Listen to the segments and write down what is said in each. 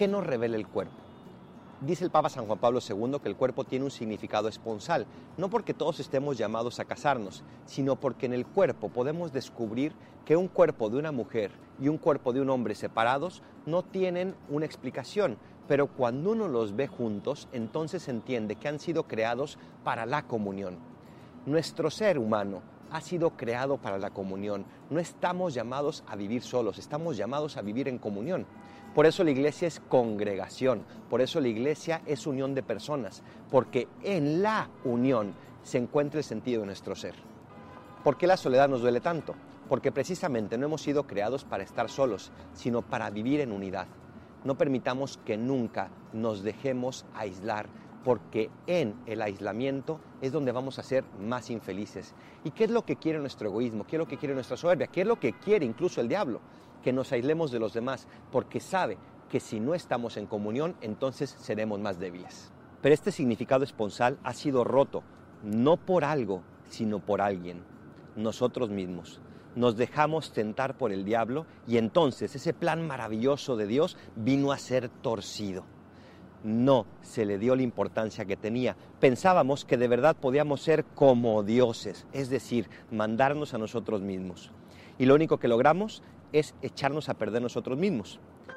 ¿qué nos revela el cuerpo? Dice el Papa San Juan Pablo II que el cuerpo tiene un significado esponsal, no porque todos estemos llamados a casarnos, sino porque en el cuerpo podemos descubrir que un cuerpo de una mujer y un cuerpo de un hombre separados no tienen una explicación, pero cuando uno los ve juntos, entonces entiende que han sido creados para la comunión. Nuestro ser humano ha sido creado para la comunión. No estamos llamados a vivir solos, estamos llamados a vivir en comunión. Por eso la iglesia es congregación, por eso la iglesia es unión de personas, porque en la unión se encuentra el sentido de nuestro ser. ¿Por qué la soledad nos duele tanto? Porque precisamente no hemos sido creados para estar solos, sino para vivir en unidad. No permitamos que nunca nos dejemos aislar, porque en el aislamiento es donde vamos a ser más infelices. ¿Y qué es lo que quiere nuestro egoísmo? ¿Qué es lo que quiere nuestra soberbia? ¿Qué es lo que quiere incluso el diablo? Que nos aislemos de los demás, porque sabe que si no estamos en comunión, entonces seremos más débiles. Pero este significado esponsal ha sido roto, no por algo, sino por alguien, nosotros mismos. Nos dejamos tentar por el diablo y entonces ese plan maravilloso de Dios vino a ser torcido. No se le dio la importancia que tenía. Pensábamos que de verdad podíamos ser como dioses, es decir, mandarnos a nosotros mismos. Y lo único que logramos es echarnos a perder nosotros mismos.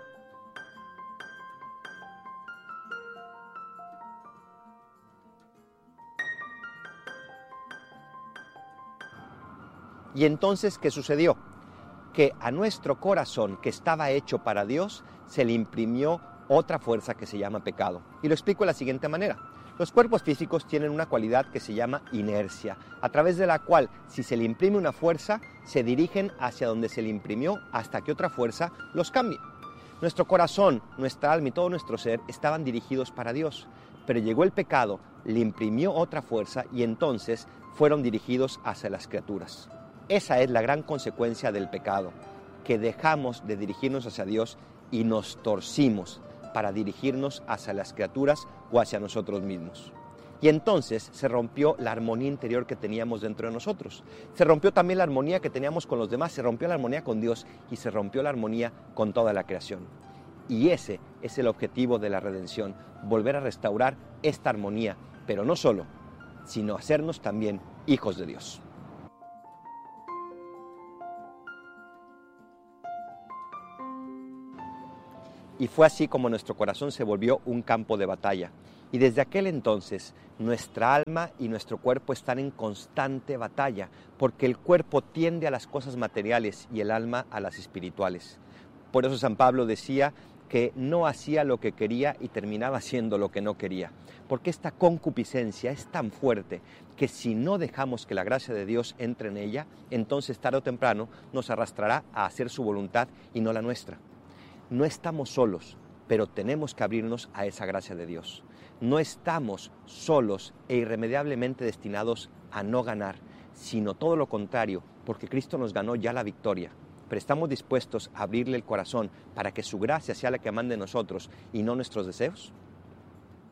Y entonces, ¿qué sucedió? Que a nuestro corazón, que estaba hecho para Dios, se le imprimió otra fuerza que se llama pecado. Y lo explico de la siguiente manera. Los cuerpos físicos tienen una cualidad que se llama inercia, a través de la cual, si se le imprime una fuerza, se dirigen hacia donde se le imprimió hasta que otra fuerza los cambie. Nuestro corazón, nuestra alma y todo nuestro ser estaban dirigidos para Dios, pero llegó el pecado, le imprimió otra fuerza y entonces fueron dirigidos hacia las criaturas. Esa es la gran consecuencia del pecado, que dejamos de dirigirnos hacia Dios y nos torcimos para dirigirnos hacia las criaturas o hacia nosotros mismos. Y entonces se rompió la armonía interior que teníamos dentro de nosotros. Se rompió también la armonía que teníamos con los demás, se rompió la armonía con Dios y se rompió la armonía con toda la creación. Y ese es el objetivo de la redención, volver a restaurar esta armonía, pero no solo, sino hacernos también hijos de Dios. Y fue así como nuestro corazón se volvió un campo de batalla. Y desde aquel entonces, nuestra alma y nuestro cuerpo están en constante batalla, porque el cuerpo tiende a las cosas materiales y el alma a las espirituales. Por eso San Pablo decía que no hacía lo que quería y terminaba haciendo lo que no quería. Porque esta concupiscencia es tan fuerte que si no dejamos que la gracia de Dios entre en ella, entonces tarde o temprano nos arrastrará a hacer su voluntad y no la nuestra. No estamos solos, pero tenemos que abrirnos a esa gracia de Dios. No estamos solos e irremediablemente destinados a no ganar, sino todo lo contrario, porque Cristo nos ganó ya la victoria. Pero estamos dispuestos a abrirle el corazón para que su gracia sea la que mande nosotros y no nuestros deseos.